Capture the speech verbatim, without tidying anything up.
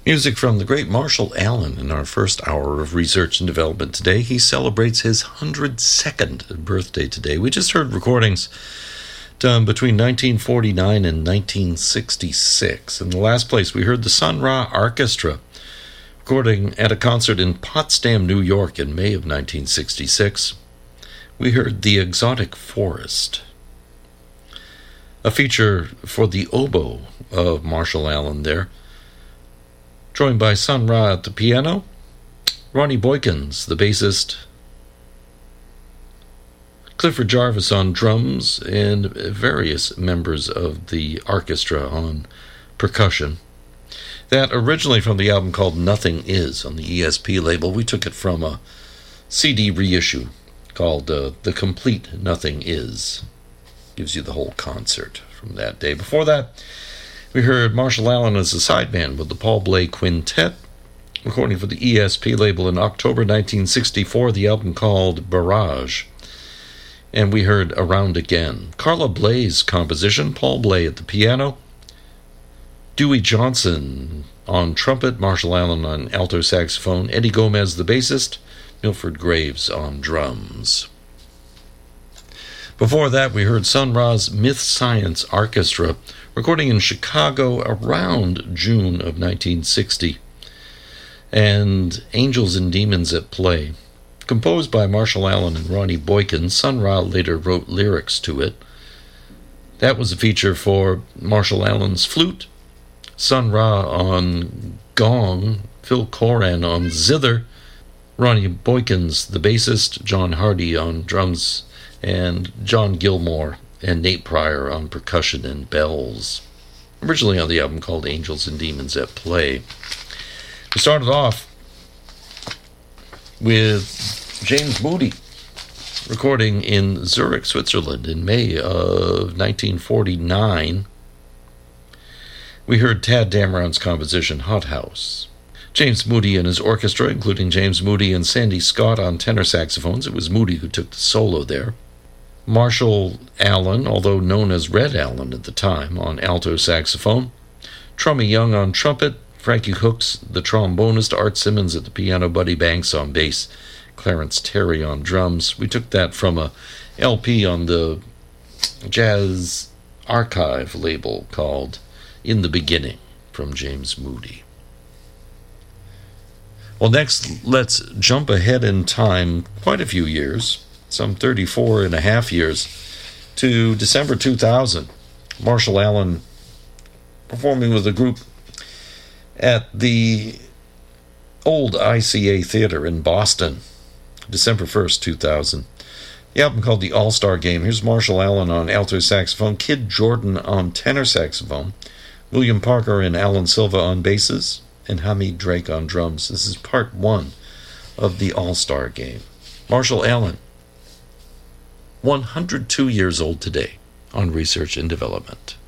Music from the great Marshall Allen in our first hour of research and development today. He celebrates his one hundred second birthday today. We just heard recordings done between nineteen forty-nine and nineteen sixty-six. In the last place, we heard the Sun Ra Orchestra recording at a concert in Potsdam, New York in May of nineteen sixty-six. We heard The Exotic Forest, a feature for the oboe of Marshall Allen there, joined by Sun Ra at the piano, Ronnie Boykins, the bassist, Clifford Jarvis on drums, and various members of the orchestra on percussion. That originally from the album called Nothing Is on the E S P label. We took it from a C D reissue called uh, The Complete Nothing Is. Gives you the whole concert from that day. Before that, we heard Marshall Allen as a sideman with the Paul Bley Quintet, recording for the E S P label in October nineteen sixty-four, the album called Barrage. And we heard Around Again. Carla Bley's composition, Paul Bley at the piano, Dewey Johnson on trumpet, Marshall Allen on alto saxophone, Eddie Gomez the bassist, Milford Graves on drums. Before that, we heard Sun Ra's Myth Science Orchestra, recording in Chicago around June of nineteen sixty, and Angels and Demons at Play. Composed by Marshall Allen and Ronnie Boykins, Sun Ra later wrote lyrics to it. That was a feature for Marshall Allen's flute, Sun Ra on gong, Phil Coran on zither, Ronnie Boykins the bassist, John Hardy on drums, and John Gilmore and Nate Pryor on percussion and bells. Originally on the album called Angels and Demons at Play. We started off with James Moody, recording in Zurich, Switzerland in May of nineteen forty-nine. We heard Tad Dameron's composition Hot House. James Moody and his orchestra, including James Moody and Sandy Scott on tenor saxophones. It was Moody who took the solo there. Marshall Allen, although known as Red Allen at the time, on alto saxophone. Trummy Young on trumpet. Frankie Hooks, the trombonist. Art Simmons at the piano. Buddy Banks on bass. Clarence Terry on drums. We took that from a L P on the Jazz Archive label called In the Beginning from James Moody. Well, next, let's jump ahead in time quite a few years, some thirty-four and a half years, to December two thousand. Marshall Allen performing with a group at the old I C A Theater in Boston, December first, two thousand. The album called The All-Star Game. Here's Marshall Allen on alto saxophone, Kid Jordan on tenor saxophone, William Parker and Alan Silva on basses, and Hamid Drake on drums. This is part one of The All-Star Game. Marshall Allen, one hundred two years old today, on Research and Development.